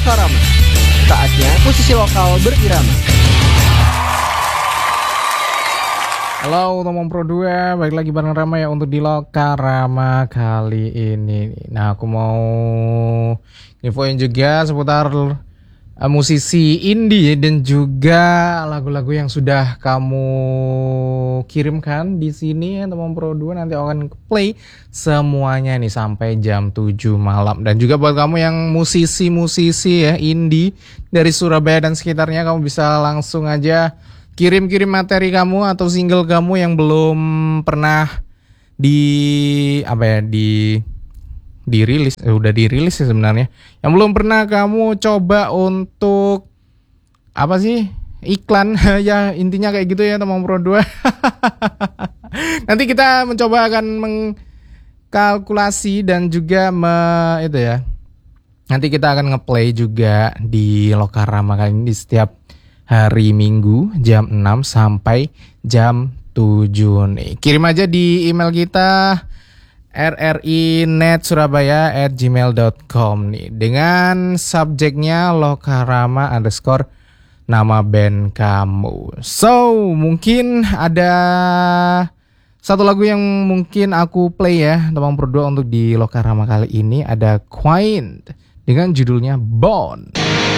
Lokarama. Saatnya musisi lokal berirama. Halo teman Pro 2, balik lagi bareng Rama ya untuk di Lokarama kali ini. Nah, aku mau infoin juga seputar musisi indie dan juga lagu-lagu yang sudah kamu kirimkan di sini ya teman Pro 2. Nanti akan play semuanya nih sampai jam 7 malam. Dan juga buat kamu yang musisi-musisi ya indie dari Surabaya dan sekitarnya, kamu bisa langsung aja kirim-kirim materi kamu atau single kamu yang belum pernah dirilis, udah dirilis sih sebenarnya. Yang belum pernah kamu coba untuk iklan ya, intinya kayak gitu ya teman Pro 2. Nanti kita mencoba akan mengkalkulasi dan juga nanti kita akan ngeplay juga di Lokarama kali ini di setiap hari Minggu jam 6 sampai jam 7 nih. Kirim aja di email kita rrinet.surabaya@gmail.com nih dengan subjeknya Lokarama _ nama band kamu. So, mungkin ada satu lagu yang mungkin aku play ya teman berdua untuk di Lokarama kali ini, ada Queen dengan judulnya Bond.